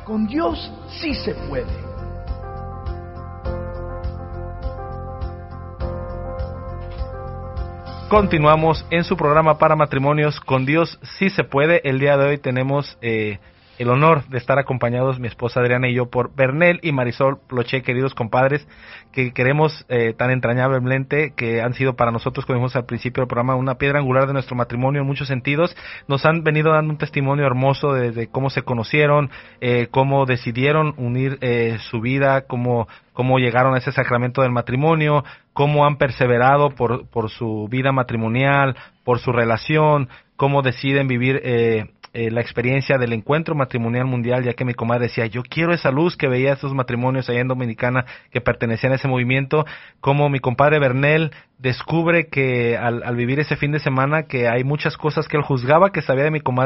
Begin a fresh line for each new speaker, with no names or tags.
Con Dios sí se puede.
Continuamos en su programa para matrimonios. Con Dios sí se puede. El día de hoy tenemos el honor de estar acompañados, mi esposa Adriana y yo, por Bernel y Marisol Ploché, queridos compadres, que queremos tan entrañablemente, que han sido para nosotros, como dijimos al principio del programa, una piedra angular de nuestro matrimonio en muchos sentidos. Nos han venido dando un testimonio hermoso de cómo se conocieron, cómo decidieron unir su vida, cómo llegaron a ese sacramento del matrimonio, cómo han perseverado por su vida matrimonial, por su relación, cómo deciden vivir la experiencia del encuentro matrimonial mundial, ya que mi comadre decía, yo quiero esa luz que veía esos matrimonios allá en Dominicana que pertenecían a ese movimiento, como mi compadre Bernel descubre que al vivir ese fin de semana que hay muchas cosas que él juzgaba que sabía de mi comadre